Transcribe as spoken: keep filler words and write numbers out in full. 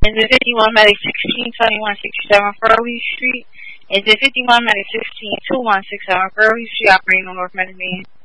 Is it fifty-one Medic sixteen twenty-one sixty-seven Furley Street? Is it fifty-one Medic sixteen two one six seven Furley Street operating on North Mediterranean?